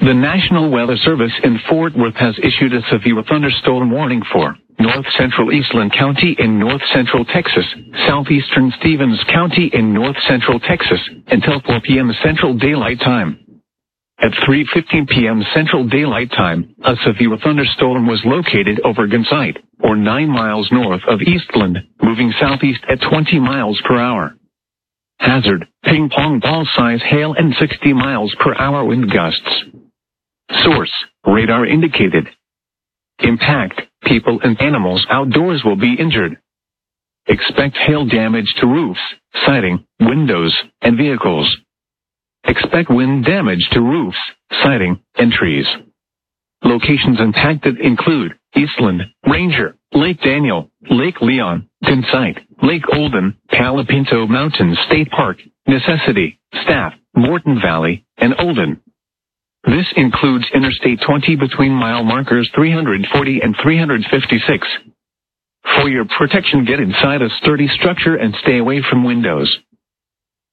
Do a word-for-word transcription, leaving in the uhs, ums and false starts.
The National Weather Service in Fort Worth has issued a severe thunderstorm warning for north central Eastland County in north central Texas, southeastern Stevens County in north central Texas, until four p m Central Daylight Time. At three fifteen p m Central Daylight Time, a severe thunderstorm was located over Gunsight, or nine miles north of Eastland, moving southeast at twenty miles per hour. Hazard, ping pong ball size hail and sixty miles per hour wind gusts. Source, radar indicated. Impact, people and animals outdoors will be injured. Expect hail damage to roofs, siding, windows, and vehicles. Expect wind damage to roofs, siding, and trees. Locations impacted include Eastland, Ranger, Lake Daniel, Lake Leon, Gunsight, Lake Olden, Palo Pinto Mountain State Park, Necessity, Staff, Morton Valley, and Olden. This includes Interstate twenty between mile markers three forty and three fifty-six. For your protection, get inside a sturdy structure and stay away from windows,